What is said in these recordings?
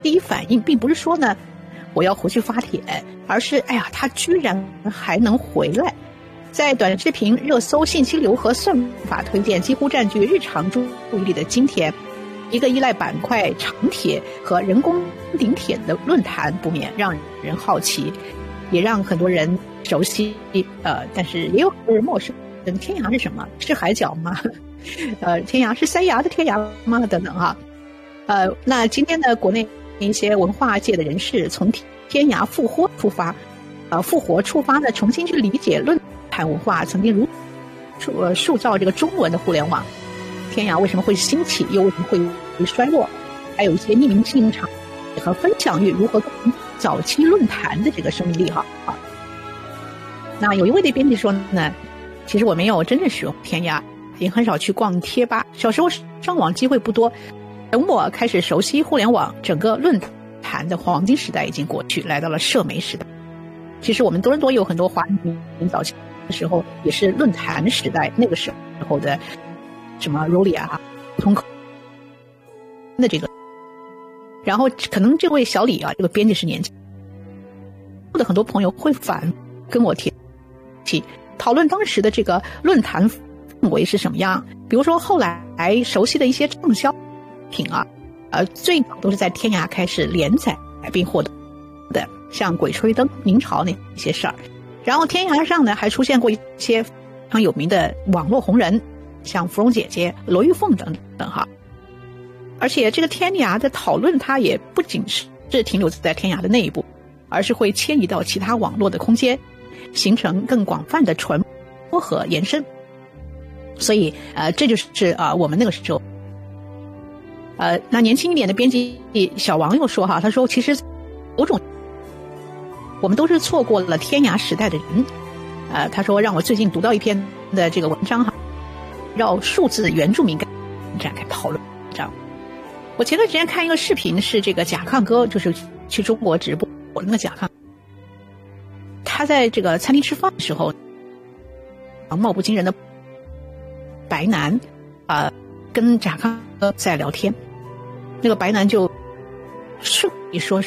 第一反应并不是说呢我要回去发帖，而是哎呀他居然还能回来。在短视频热搜、信息流和算法推荐几乎占据日常注意力的今天，一个依赖板块长帖和人工顶帖的论坛不免让人好奇，也让很多人熟悉，但是也有很多人陌生。天涯是什么？是海角吗？天涯是塞牙的天涯吗？等等哈。那今天呢，国内一些文化界的人士从天涯复活出发呢，重新去理解论坛文化曾经塑造这个中文的互联网。天涯为什么会兴起，又为什么会衰落？还有一些匿名经营场和分享欲如何早期论坛的这个生命力哈。那有一位的编辑说呢，其实我没有真正使用天涯，也很少去逛贴吧，小时候上网机会不多。等我开始熟悉互联网，整个论坛的黄金时代已经过去，来到了社媒时代。其实我们多伦多有很多华人早期的时候也是论坛时代，那个时候的什么 Rolia 通口的这个，然后可能这位小李啊，这个编辑是年轻的，很多朋友会反跟我提讨论当时的这个论坛氛围是什么样。比如说后来熟悉的一些畅销品啊，最早都是在天涯开始连载并获得的，像《鬼吹灯》、明朝那些事儿。然后天涯上呢还出现过一些非常有名的网络红人，像芙蓉姐姐、罗玉凤等等哈。而且这个天涯的讨论，它也不仅是停留在天涯的内部，而是会迁移到其他网络的空间，形成更广泛的传播和延伸。所以这就是我们那个时候。那年轻一点的编辑小王又说哈，他说其实有种我们都是错过了天涯时代的人。他说让我最近读到一篇的这个文章哈，绕数字原住民展开讨论章。我前段时间看一个视频，是这个甲亢哥，就是去中国直播我那个甲亢，他在这个餐厅吃饭的时候，貌不惊人的白男跟甲亢哥在聊天。那个白男就顺一说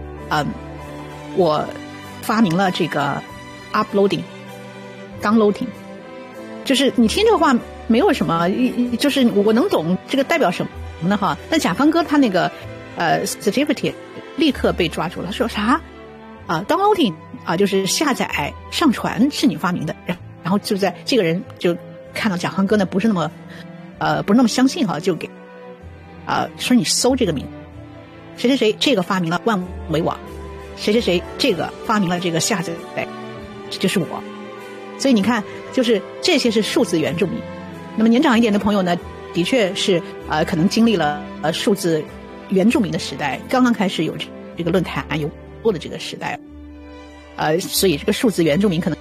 我发明了这个 downloading， 就是你听这个话没有什么，就是我能懂这个代表什么呢哈。但甲方哥他那个certificate 立刻被抓住了，说啥downloading 就是下载上传是你发明的。然后就在这个人就看到甲方哥呢不是那么相信哈，就给说你搜这个名，谁谁谁这个发明了万维网，谁谁谁这个发明了这个下载，这就是我。所以你看，就是这些是数字原住民。那么年长一点的朋友呢，的确是可能经历了数字原住民的时代，刚刚开始有这个论坛有多的这个时代。所以这个数字原住民可能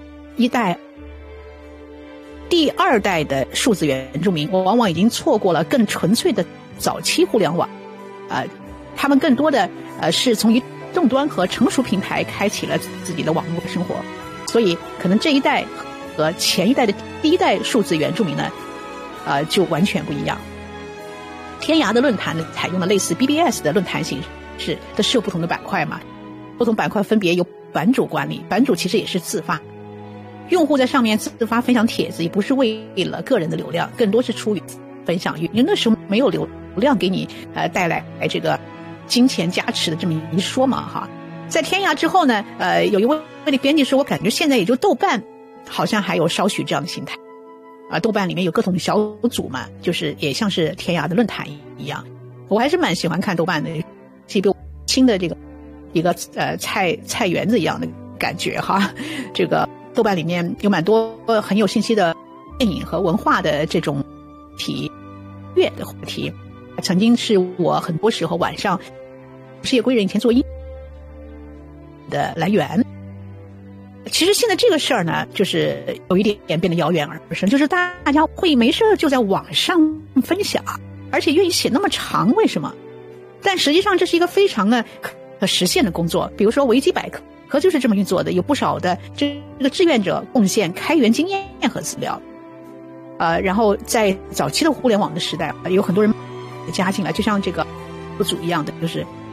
第二代的数字原住民往往已经错过了更纯粹的早期互联网。他们更多的是从移动端和成熟平台开启了自己的网络生活，所以可能这一代和前一代的第一代数字原住民呢就完全不一样。天涯的论坛呢采用了类似 BBS 的论坛形式，它是有不同的板块嘛，不同板块分别由版主管理，版主其实也是自发，用户在上面自发分享帖子，也不是为了个人的流量，更多是出于分享欲，因为那时候没有流量给你带来这个金钱加持的这么一说嘛哈。在天涯之后呢，有一位的编辑说，我感觉现在也就豆瓣好像还有稍许这样的心态豆瓣里面有各种小组嘛，就是也像是天涯的论坛一样。我还是蛮喜欢看豆瓣的，是比我新的这个一个菜园子一样的感觉哈。这个豆瓣里面有蛮多很有信息的电影和文化的这种乐的话题，曾经是我很多时候晚上事业归人以前做音的来源。其实现在这个事儿呢，就是有一点变得遥远而生，就是大家会没事就在网上分享，而且愿意写那么长，为什么？但实际上这是一个非常可实现的工作。比如说维基百科就是这么运作的，有不少的这个志愿者贡献开源经验和资料。然后在早期的互联网的时代，有很多人加进来，就像这个组一样的，就是